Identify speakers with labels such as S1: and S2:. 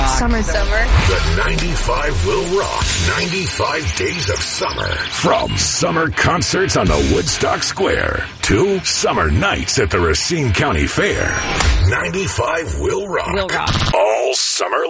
S1: rock.
S2: Summer.
S3: The 95 will rock 95 days of summer. From summer concerts on the Woodstock Square to summer nights at the Racine County Fair. 95 will rock.
S2: Will rock.
S3: All summer